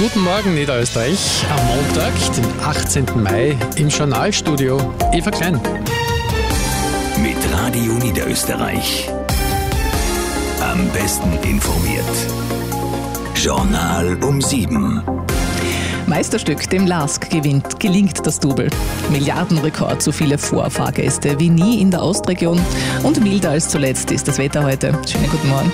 Guten Morgen Niederösterreich, am Montag, den 18. Mai, im Journalstudio Eva Klein. Mit Radio Niederösterreich. Am besten informiert. Journal um 7. Meisterstück, dem LASK gelingt das Double. Milliardenrekord, so viele Vorfahrgäste wie nie in der Ostregion. Und milder als zuletzt ist das Wetter heute. Schönen guten Morgen.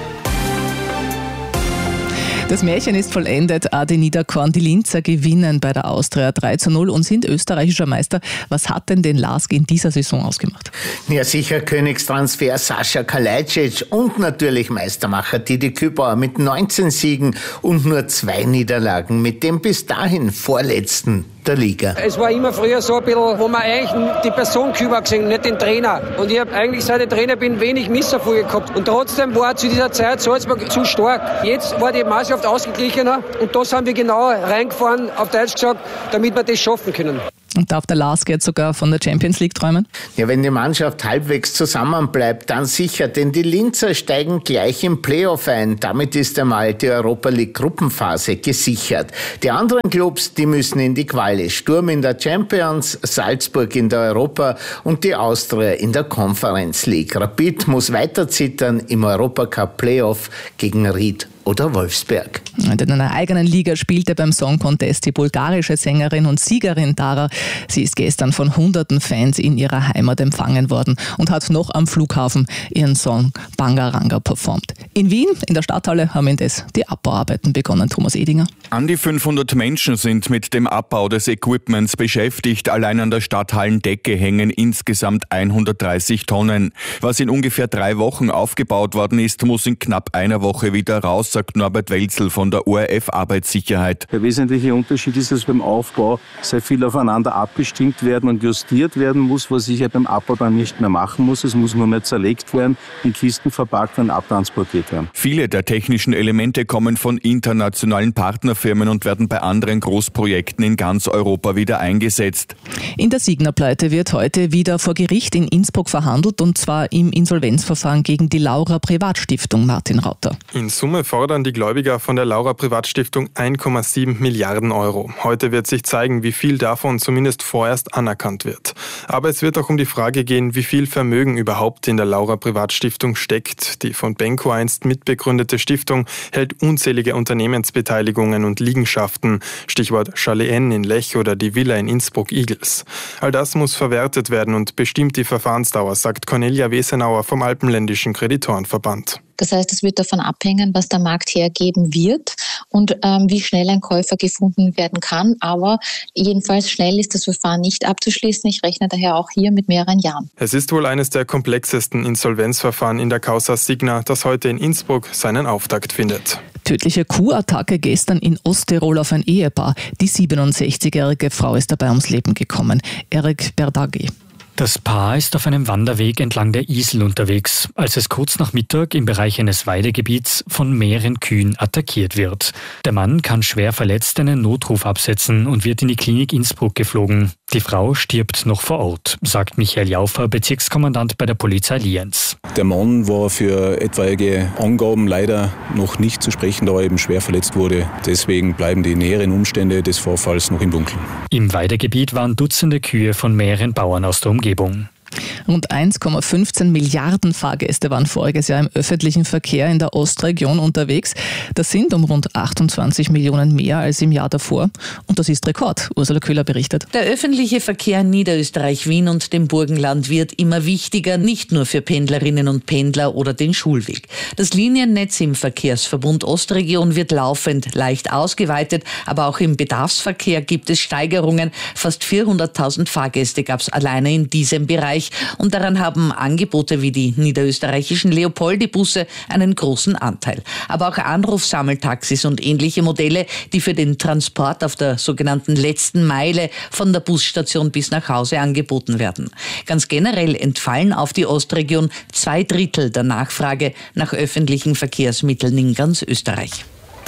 Das Märchen ist vollendet. AD Niederkorn, die Linzer gewinnen bei der Austria 3:0 und sind österreichischer Meister. Was hat denn den LASK in dieser Saison ausgemacht? Ja, sicher Königstransfer Sascha Kalajdzic und natürlich Meistermacher Didi Kübauer mit 19 Siegen und nur 2 Niederlagen mit dem bis dahin vorletzten der Liga. Es war immer früher so ein bisschen, wo man eigentlich die Person Kübauer gesehen, nicht den Trainer. Und ich habe eigentlich, seit ich Trainer bin, wenig Misserfolge gehabt. Und trotzdem war zu dieser Zeit Salzburg zu stark. Jetzt war die Mannschaft ausgeglichener und da sind wir genau reingefahren, auf Deutsch gesagt, damit wir das schaffen können. Und darf der LASK jetzt sogar von der Champions League träumen? Ja, wenn die Mannschaft halbwegs zusammenbleibt, dann sicher, denn die Linzer steigen gleich im Playoff ein. Damit ist einmal die Europa League Gruppenphase gesichert. Die anderen Clubs, die müssen in die Quali. Sturm in der Champions, Salzburg in der Europa und die Austria in der Conference League. Rapid muss weiter zittern im Europacup Playoff gegen Ried oder Wolfsberg. Und in einer eigenen Liga spielte beim Song Contest die bulgarische Sängerin und Siegerin Dara. Sie ist gestern von hunderten Fans in ihrer Heimat empfangen worden und hat noch am Flughafen ihren Song Bangaranga performt. In Wien, in der Stadthalle, haben indes die Abbauarbeiten begonnen. Thomas Edinger. An die 500 Menschen sind mit dem Abbau des Equipments beschäftigt. Allein an der Stadthallendecke hängen insgesamt 130 Tonnen. Was in ungefähr 3 Wochen aufgebaut worden ist, muss in knapp einer Woche wieder raus, sagt Norbert Welzel von der ORF Arbeitssicherheit. Der wesentliche Unterschied ist, dass beim Aufbau sehr viel aufeinander abgestimmt werden und justiert werden muss, was ich ja beim Abbau dann nicht mehr machen muss. Es muss nur mehr zerlegt werden, in Kisten verpackt und abtransportiert werden. Viele der technischen Elemente kommen von internationalen Partnerfirmen und werden bei anderen Großprojekten in ganz Europa wieder eingesetzt. In der Signa-Pleite wird heute wieder vor Gericht in Innsbruck verhandelt, und zwar im Insolvenzverfahren gegen die Laura Privatstiftung. Martin Rauter. In Summe fordern die Gläubiger von der Laura Privatstiftung 1,7 Milliarden Euro. Heute wird sich zeigen, wie viel davon zumindest vorerst anerkannt wird. Aber es wird auch um die Frage gehen, wie viel Vermögen überhaupt in der Laura Privatstiftung steckt. Die von Benko einst mitbegründete Stiftung hält unzählige Unternehmensbeteiligungen und Liegenschaften, Stichwort Chalet N in Lech oder die Villa in Innsbruck-Igels. All das muss verwertet werden und bestimmt die Verfahrensdauer, sagt Cornelia Wesenauer vom Alpenländischen Kreditorenverband. Das heißt, es wird davon abhängen, was der Markt hergeben wird und wie schnell ein Käufer gefunden werden kann. Aber jedenfalls schnell ist das Verfahren nicht abzuschließen. Ich rechne daher auch hier mit mehreren Jahren. Es ist wohl eines der komplexesten Insolvenzverfahren in der Causa Signa, das heute in Innsbruck seinen Auftakt findet. Tödliche Kuhattacke gestern in Osttirol auf ein Ehepaar. Die 67-jährige Frau ist dabei ums Leben gekommen. Eric Berdagi. Das Paar ist auf einem Wanderweg entlang der Isel unterwegs, als es kurz nach Mittag im Bereich eines Weidegebiets von mehreren Kühen attackiert wird. Der Mann kann schwer verletzt einen Notruf absetzen und wird in die Klinik Innsbruck geflogen. Die Frau stirbt noch vor Ort, sagt Michael Jaufer, Bezirkskommandant bei der Polizei Lienz. Der Mann war für etwaige Angaben leider noch nicht zu sprechen, da er eben schwer verletzt wurde. Deswegen bleiben die näheren Umstände des Vorfalls noch im Dunkeln. Im Weidegebiet waren Dutzende Kühe von mehreren Bauern aus der Umgebung. Rund 1,15 Milliarden Fahrgäste waren voriges Jahr im öffentlichen Verkehr in der Ostregion unterwegs. Das sind um rund 28 Millionen mehr als im Jahr davor. Und das ist Rekord. Ursula Köhler berichtet. Der öffentliche Verkehr in Niederösterreich, Wien und dem Burgenland wird immer wichtiger, nicht nur für Pendlerinnen und Pendler oder den Schulweg. Das Liniennetz im Verkehrsverbund Ostregion wird laufend leicht ausgeweitet, aber auch im Bedarfsverkehr gibt es Steigerungen. Fast 400.000 Fahrgäste gab es alleine in diesem Bereich. Und daran haben Angebote wie die niederösterreichischen Leopoldi-Busse einen großen Anteil. Aber auch Anrufsammeltaxis und ähnliche Modelle, die für den Transport auf der sogenannten letzten Meile von der Busstation bis nach Hause angeboten werden. Ganz generell entfallen auf die Ostregion 2/3 der Nachfrage nach öffentlichen Verkehrsmitteln in ganz Österreich.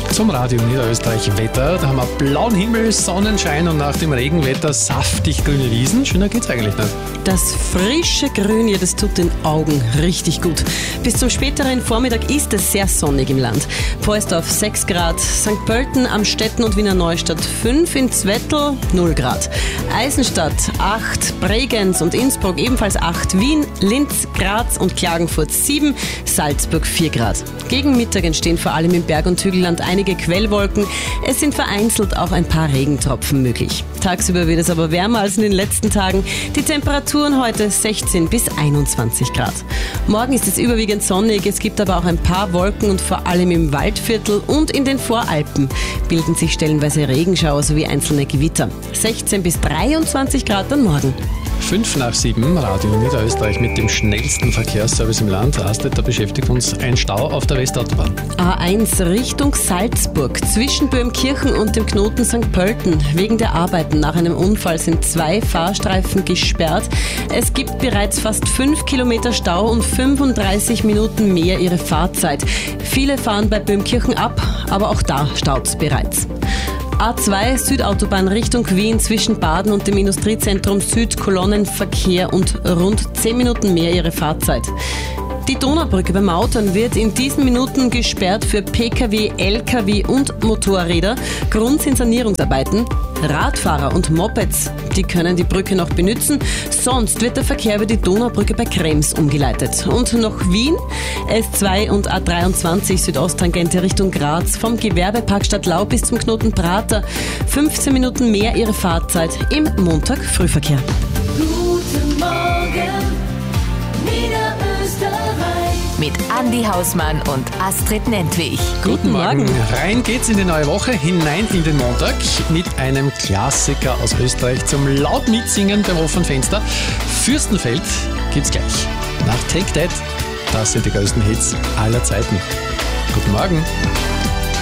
Zum Radio Niederösterreich Wetter. Da haben wir blauen Himmel, Sonnenschein und nach dem Regenwetter saftig grüne Wiesen. Schöner geht's eigentlich nicht. Das frische Grün, ja, das tut den Augen richtig gut. Bis zum späteren Vormittag ist es sehr sonnig im Land. Poelsdorf 6 Grad, St. Pölten, Amstetten und Wiener Neustadt 5, in Zwettl 0 Grad. Eisenstadt 8, Bregenz und Innsbruck ebenfalls 8, Wien, Linz, Graz und Klagenfurt 7, Salzburg 4 Grad. Gegen Mittag entstehen vor allem im Berg- und Hügelland einige Quellwolken. Es sind vereinzelt auch ein paar Regentropfen möglich. Tagsüber wird es aber wärmer als in den letzten Tagen. Die Temperaturen heute 16 bis 21 Grad. Morgen ist es überwiegend sonnig, es gibt aber auch ein paar Wolken und vor allem im Waldviertel und in den Voralpen bilden sich stellenweise Regenschauer sowie einzelne Gewitter. 16 bis 23 Grad dann morgen. 5:07, Radio Niederösterreich mit dem schnellsten Verkehrsservice im Land. Astrid, da beschäftigt uns ein Stau auf der Westautobahn. A1 Richtung Salzburg, zwischen Böhmkirchen und dem Knoten St. Pölten. Wegen der Arbeiten nach einem Unfall sind 2 Fahrstreifen gesperrt. Es gibt bereits fast 5 Kilometer Stau und 35 Minuten mehr ihre Fahrzeit. Viele fahren bei Böhmkirchen ab, aber auch da staut's bereits. A2 Südautobahn Richtung Wien zwischen Baden und dem Industriezentrum Süd, Kolonnenverkehr und rund 10 Minuten mehr ihre Fahrzeit. Die Donaubrücke bei Mautern wird in diesen Minuten gesperrt für Pkw, Lkw und Motorräder. Grund sind Sanierungsarbeiten. Radfahrer und Mopeds, die können die Brücke noch benutzen. Sonst wird der Verkehr über die Donaubrücke bei Krems umgeleitet. Und noch Wien, S2 und A23 Südosttangente Richtung Graz vom Gewerbepark Stadtlau bis zum Knoten Prater. 15 Minuten mehr ihre Fahrzeit im Montag-Frühverkehr. Guten Morgen, Niederösterreich. Mit Andi Hausmann und Astrid Nentwich. Guten Morgen. Rein geht's in die neue Woche, hinein in den Montag mit einem Klassiker aus Österreich zum laut mitsingen beim offenen Fenster. Fürstenfeld gibt's gleich. Nach Take That, das sind die größten Hits aller Zeiten. Guten Morgen.